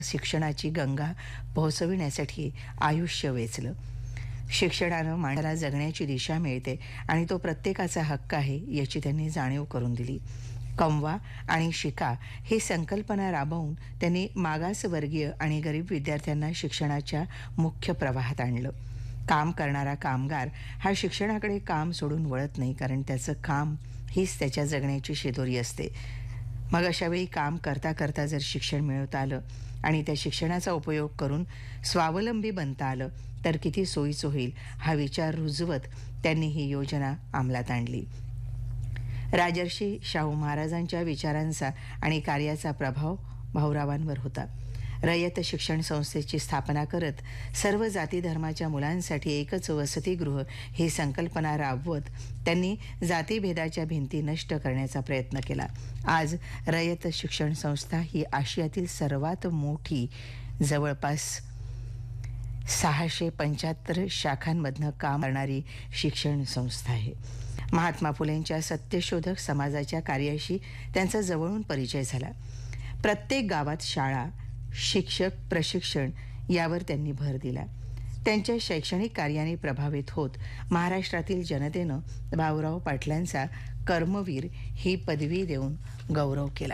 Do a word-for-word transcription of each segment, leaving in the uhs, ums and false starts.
शिक्षणाची गंगा पोहोचविण्यासाठी आयुष्य वेचलं. शिक्षणानं माणसाला जगण्याची दिशा मिळते आणि तो प्रत्येकाचा हक्क आहे याची त्यांनी जाणीव करून दिली. कमवा आणि शिका ही संकल्पना राबवून त्यांनी मागासवर्गीय आणि गरीब विद्यार्थ्यांना शिक्षणाच्या मुख्य प्रवाहात आणलं. काम करणारा कामगार हा शिक्षणाकडे काम सोडून वळत नाही, कारण त्याचं काम हीच त्याच्या जगण्याची शिदोरी असते. मग अशावेळी काम करता करता जर शिक्षण मिळवता आलं आणि त्या शिक्षणाचा उपयोग करून स्वावलंबी बनता आलं तर किती सोयीचं होईल हा विचार रुजवत त्यांनी ही योजना अंमलात आणली. राजर्षी शाहू महाराजांच्या विचारांचा आणि कार्याचा प्रभाव भाऊरावांवर होता. रयत शिक्षण संस्थेची स्थापना करत सर्व जाती धर्माच्या मुलांसाठी एकच वसतिगृह ही संकल्पना राबवत त्यांनी जातीभेदाच्या भिंती नष्ट करण्याचा प्रयत्न केला. आज रयत शिक्षण संस्था ही आशियातील सर्वात मोठी, जवळपास सहाशे पंच्याहत्तर शाखांमधनं काम करणारी शिक्षण संस्था आहे. महात्मा फुलेंच्या सत्यशोधक समाजाच्या कार्याशी त्यांचा जवळून परिचय झाला. प्रत्येक गावात शाळा, शिक्षक, प्रशिक्षण यावर त्यांनी भर दिला. त्यांच्या शैक्षणिक कार्याने प्रभावित होत महाराष्ट्रातील जनतेनं भाऊराव पाटलांचा कर्मवीर ही पदवी देऊन गौरव केला.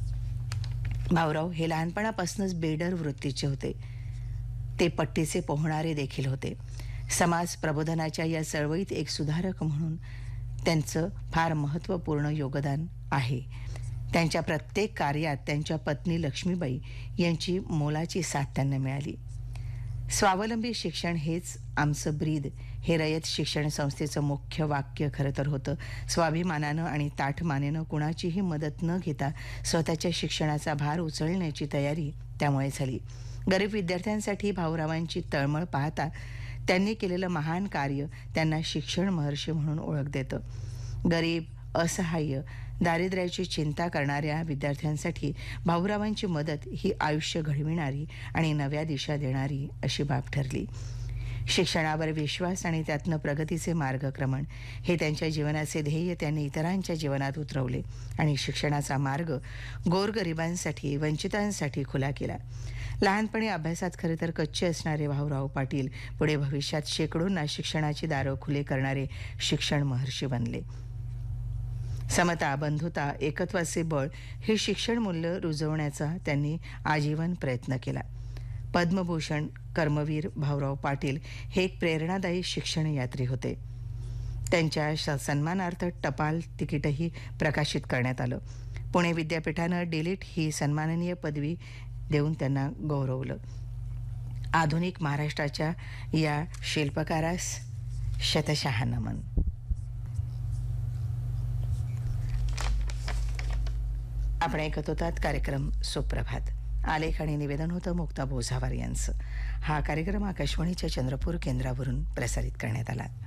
भाऊराव हे लहानपणापासूनच बेडर वृत्तीचे होते. ते पट्टीचे पोहणारे देखील होते. समाज प्रबोधनाच्या या चळवळीत एक सुधारक म्हणून त्यांचं फार महत्त्वपूर्ण योगदान आहे. त्यांच्या प्रत्येक कार्यात त्यांच्या पत्नी लक्ष्मीबाई यांची मोलाची साथ त्यांना मिळाली. स्वावलंबी शिक्षण हेच आमचं ब्रीद हे रयत शिक्षण संस्थेचं मुख्य वाक्य खरं तर होतं. स्वाभिमानानं आणि ताठमानेनं कुणाचीही मदत न घेता स्वतःच्या शिक्षणाचा भार उचलण्याची तयारी त्यामुळे झाली. गरीब विद्यार्थ्यांसाठी भाऊरावांची तळमळ पाहता त्यांनी केलेलं महान कार्य त्यांना शिक्षण महर्षी म्हणून ओळख देतं. गरीब, असहाय्य, दारिद्र्याची चिंता करणाऱ्या विद्यार्थ्यांसाठी भाऊरावांची मदत ही आयुष्य घडविणारी आणि नव्या दिशा देणारी अशी बाब ठरली. शिक्षणावर विश्वास आणि त्यातनं प्रगतीचे मार्गक्रमण हे त्यांच्या जीवनाचे ध्येय त्यांनी इतरांच्या जीवनात उतरवले आणि शिक्षणाचा मार्ग गोरगरिबांसाठी, वंचितांसाठी खुला केला. लहानपणी अभ्यासात खरे तर कच्चे असणारे भाऊराव पाटील पुढे भविष्यात शेकडोंना शिक्षणाची दारं खुले करणारे शिक्षण महर्षी बनले. समता, बंधुता, एकत्वाचे बळ हे शिक्षण मूल्य रुजवण्याचा त्यांनी आजीवन प्रयत्न केला. पद्मभूषण कर्मवीर भाऊराव पाटील हे एक प्रेरणादायी शिक्षण यात्री होते. त्यांच्या सन्मानार्थ टपाल तिकीटही प्रकाशित करण्यात आलं. पुणे विद्यापीठानं डिलीट ही सन्माननीय पदवी देऊन त्यांना गौरवलं. आधुनिक महाराष्ट्राच्या या शिल्पकारास शतशः नमन. आपण ऐकत होतात कार्यक्रम सुप्रभात. आलेख आणि निवेदन होतं मुक्ता भोसावार यांचं. हा कार्यक्रम आकाशवाणीच्या चंद्रपूर केंद्रावरून प्रसारित करण्यात आला.